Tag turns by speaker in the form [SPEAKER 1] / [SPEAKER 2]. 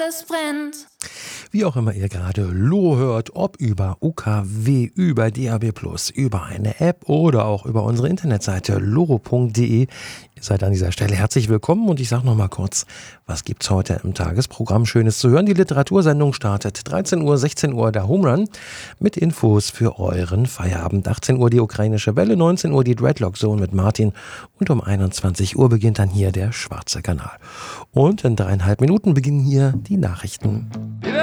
[SPEAKER 1] es brennt.
[SPEAKER 2] Wie auch immer ihr gerade Loro hört, ob über UKW, über DAB+, über eine App oder auch über unsere Internetseite loro.de. Ihr seid an dieser Stelle herzlich willkommen und ich sage noch mal kurz, was gibt's heute im Tagesprogramm Schönes zu hören? Die Literatursendung startet 13 Uhr, 16 Uhr der Home Run mit Infos für euren Feierabend. 18 Uhr die ukrainische Welle, 19 Uhr die Dreadlock Zone mit Martin und um 21 Uhr beginnt dann hier der Schwarze Kanal. Und in 3,5 Minuten beginnen hier die Nachrichten.